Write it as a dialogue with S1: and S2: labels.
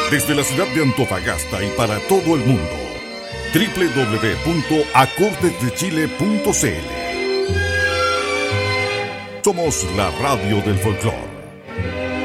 S1: Desde la ciudad de Antofagasta y para todo el mundo, www.acordesdechile.cl. Somos la radio del folclore.